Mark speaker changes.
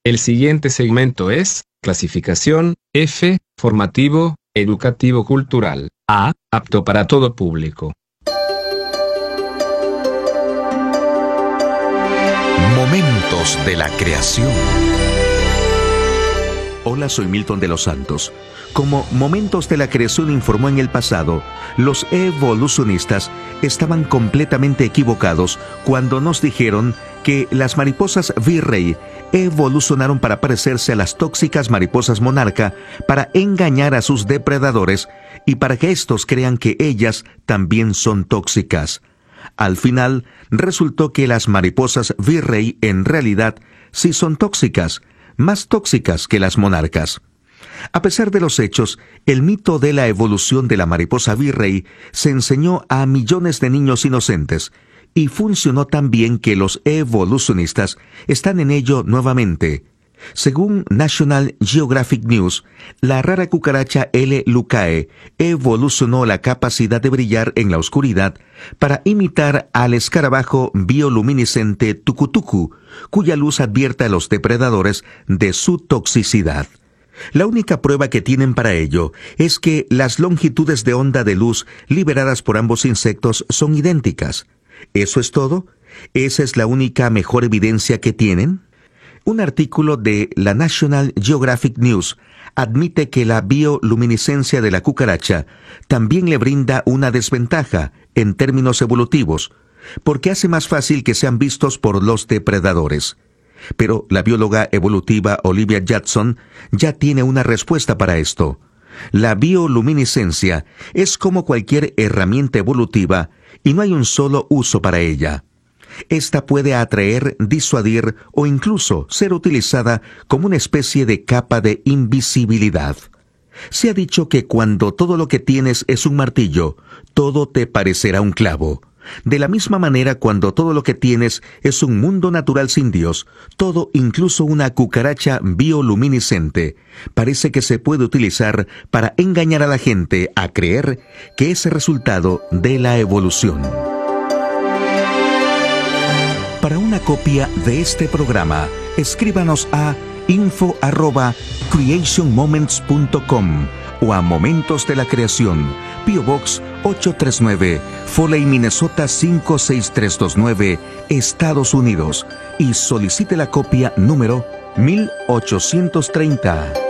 Speaker 1: El siguiente segmento es clasificación F, formativo, educativo cultural. A, apto para todo público.
Speaker 2: Momentos de la creación. Hola, soy Milton de los Santos. Como Momentos de la Creación informó en el pasado, los evolucionistas estaban completamente equivocados cuando nos dijeron que las mariposas virrey evolucionaron para parecerse a las tóxicas mariposas monarca para engañar a sus depredadores y para que éstos crean que ellas también son tóxicas. Al final, resultó que las mariposas virrey en realidad sí son tóxicas, más tóxicas que las monarcas. A pesar de los hechos, el mito de la evolución de la mariposa virrey se enseñó a millones de niños inocentes y funcionó tan bien que los evolucionistas están en ello nuevamente. Según National Geographic News, la rara cucaracha L. lucae evolucionó la capacidad de brillar en la oscuridad para imitar al escarabajo bioluminiscente tucutucu, cuya luz advierte a los depredadores de su toxicidad. La única prueba que tienen para ello es que las longitudes de onda de luz liberadas por ambos insectos son idénticas. ¿Eso es todo? ¿Esa es la única mejor evidencia que tienen? Un artículo de la National Geographic News admite que la bioluminiscencia de la cucaracha también le brinda una desventaja en términos evolutivos, porque hace más fácil que sean vistos por los depredadores. Pero la bióloga evolutiva Olivia Judson ya tiene una respuesta para esto. La bioluminiscencia es como cualquier herramienta evolutiva y no hay un solo uso para ella. Esta puede atraer, disuadir o incluso ser utilizada como una especie de capa de invisibilidad. Se ha dicho que cuando todo lo que tienes es un martillo, todo te parecerá un clavo. De la misma manera, cuando todo lo que tienes es un mundo natural sin Dios, todo, incluso una cucaracha bioluminiscente, parece que se puede utilizar para engañar a la gente a creer que es el resultado de la evolución. Para una copia de este programa, escríbanos a info@creationmoments.com o a Momentos de la Creación, P.O. Box 839, Foley, Minnesota 56329, Estados Unidos, y solicite la copia número 1830.